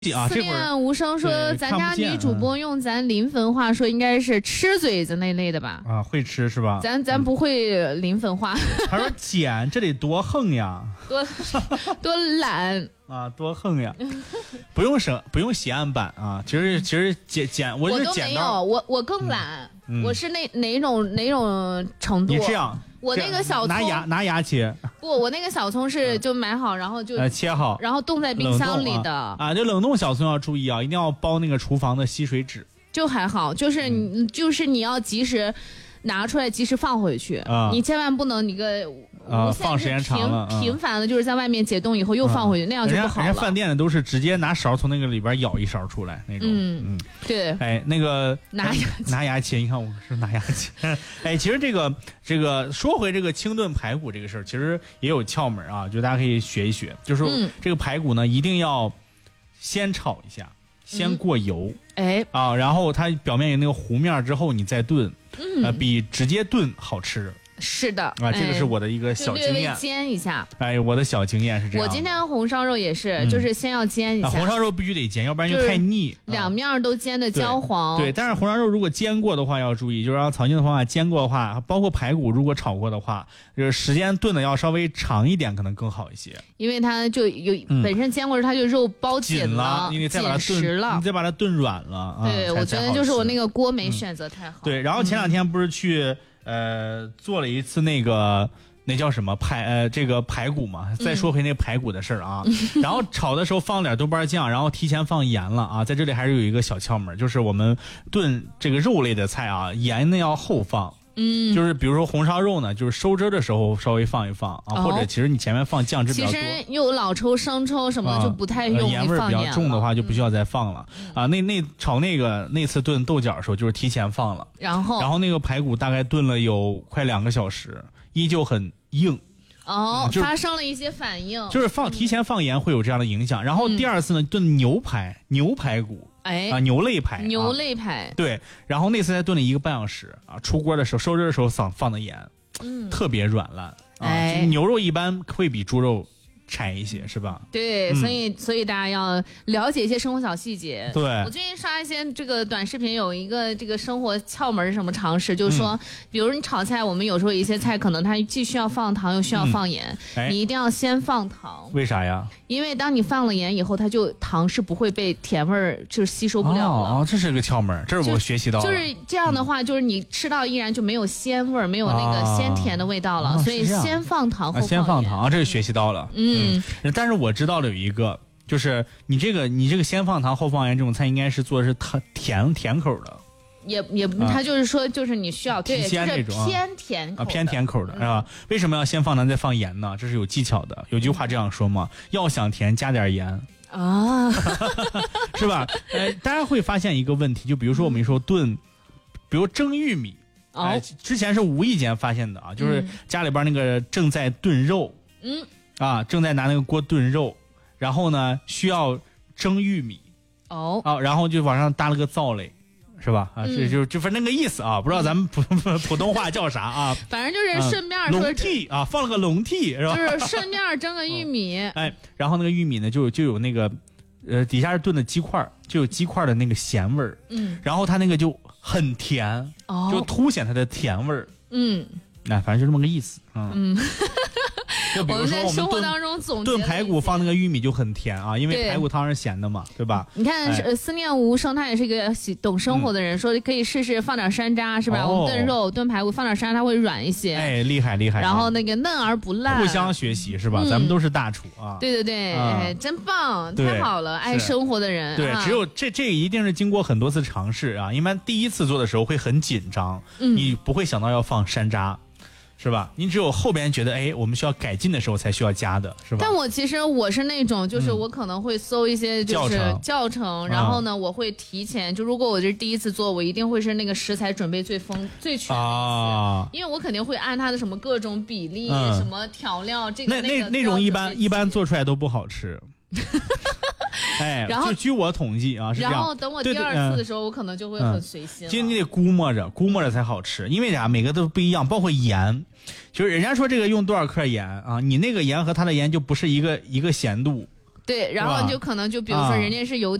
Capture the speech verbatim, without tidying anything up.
啊， 思念无声说，咱家女主播用咱临汾话说，应该是吃嘴子那类的吧？ 啊，会吃是吧？ 咱咱不会临汾话。 他说捡这得多横呀， 多多懒啊，多横呀，不用省，不用西安版啊。其实其实捡捡，我我都没有，我我更懒，嗯、我是那哪种哪种程度？ 你这样。 我那个小葱拿牙拿牙切， 不，我那个小葱是就买好，然后就呃切好， 然后冻在冰箱里的啊, 啊，就冷冻小葱要注意啊，一定要包那个厨房的吸水纸。 就还好，就是你、嗯、就是你要及时拿出来，及时放回去， 啊、 你千万不能你个。 啊，放时间长了， 频繁的就是在外面解冻以后又放回去，那样就不好了。 人家饭店的都是直接拿勺从那个里边舀一勺出来那种。 嗯嗯，对。 哎，那个拿牙拿牙切，你看我是拿牙切。哎，其实这个这个说回这个清炖排骨这个事儿，其实也有窍门啊，就大家可以学一学。就是这个排骨呢，一定要先炒一下，先过油。 哎啊，然后它表面有那个糊面之后，你再炖，呃，比直接炖好吃。 是的啊，这个是我的一个小经验， 略微煎一下。 哎，我的小经验是这样。 我今天红烧肉也是，嗯、就是先要煎一下、 啊。红烧肉必须得煎，要不然就太腻。 两面都煎的焦黄。 对，对但是红烧肉如果煎过的话要注意，就是按曹静的方法煎过的话，包括排骨如果炒过的话，就是时间炖的要稍微长一点，可能更好一些。 因为它就有、嗯、本身煎过，它就肉包紧了，因为再把它炖了， 你再把它炖软了。 对， 啊、 我觉得就是我那个锅没选择太好。 嗯、对，然后前两天不是去。嗯呃，做了一次那个那叫什么排呃这个排骨嘛，再说回那个排骨的事儿啊，嗯、然后炒的时候放点豆瓣酱，然后提前放盐了啊，在这里还是有一个小窍门，就是我们炖这个肉类的菜啊，盐呢要后放。嗯，就是比如说红烧肉呢，就是收汁的时候稍微放一放啊，哦、或者其实你前面放酱汁比较多。 其实有老抽、生抽什么的就不太用、 啊呃、盐味比较重的话就不需要再放了、 嗯、 啊。那那炒那个那次炖豆角的时候就是提前放了， 然后然后那个排骨大概炖了有快两个小时，依旧很硬。 哦、嗯就是，发生了一些反应， 就是放提前放盐会有这样的影响。然后第二次呢，炖牛排、牛排骨。 哎啊，牛肋排， 牛肋排、 啊，对，然后那次才炖了一个半小时啊，出锅的时候收汁的时候放放的盐，嗯，特别软烂啊。 哎， 牛肉一般会比猪肉柴一些，是吧？ 对，嗯、所以所以大家要了解一些生活小细节。 对， 我最近刷一些这个短视频，有一个这个生活窍门是什么常识，就是说，嗯、比如你炒菜，我们有时候一些菜可能它既需要放糖又需要放盐，嗯哎、你一定要先放糖。 为啥呀？ 因为当你放了盐以后，它就糖是不会被甜味儿就是吸收不了了。 哦，哦这是个窍门，这是我学习到的。 就, 就是这样的话，嗯、就是你吃到依然就没有鲜味儿，没有那个鲜甜的味道了。 啊、 所以先放糖后放盐、 啊、先放糖，这是学习到了。 嗯， 嗯但是我知道了有一个，就是你这个你这个先放糖后放盐这种菜，应该是做的是甜甜甜口的。 也也，他就是说，就是你需要、 啊、 对， 这种、 就是偏甜口啊，偏甜口的，是吧？为什么要先放糖再放盐呢？这是有技巧的。有句话这样说嘛，要想甜加点盐啊， 是吧？呃，大家会发现一个问题，就比如说我们说炖，比如蒸玉米， 哦、 呃，之前是无意间发现的啊，就是家里边那个正在炖肉， 嗯， 啊，正在拿那个锅炖肉，然后呢需要蒸玉米， 哦， 啊，然后就往上搭了个灶嘞。是吧？啊，这就就反正那个意思啊，不知道咱们普普通话叫啥啊？ 反正就是顺便说笼屉啊，放了个笼屉是吧？ 就是顺便蒸个玉米。 哎，然后那个玉米呢，就就有那个，呃，底下是炖的鸡块，就有鸡块的那个咸味儿。 嗯。 然后它那个就很甜， 哦， 就凸显它的甜味儿。 嗯。 哎，反正就这么个意思。嗯。 嗯就比如说我们生活当中总炖排骨放那个玉米就很甜啊，因为排骨汤是咸的嘛，对吧？ 你看，哎、思念无声，他也是一个懂生活的人，嗯、说可以试试放点山楂，是吧？哦、我们炖肉、炖排骨放点山楂，它会软一些。 哎，厉害厉害！ 然后那个嫩而不烂， 互相学习是吧？嗯、咱们都是大厨啊！ 对对对， 啊、 哎，真棒，太好了！爱生活的人， 对， 啊、 只有这这一定是经过很多次尝试啊，一般第一次做的时候会很紧张， 嗯、 你不会想到要放山楂。是吧？你只有后边觉得，哎，我们需要改进的时候才需要加的，是吧？ 但我其实我是那种，就是我可能会搜一些就是教程，嗯、教程然后呢，我会提前，就如果我这是第一次做，我一定会是那个食材准备最丰最全的啊， 因为我肯定会按它的什么各种比例、嗯、什么调料，这个那那那种一般一般做出来都不好吃。哎， 然后就据我统计啊，是这样。 然后等我第二次的时候，我可能就会很随心。 其实你得估摸着，估摸着才好吃，因为啥？每个都不一样，包括盐。就是人家说这个用多少克盐啊，你那个盐和它的盐就不是一个一个咸度。 对，然后就可能就比如说人家是油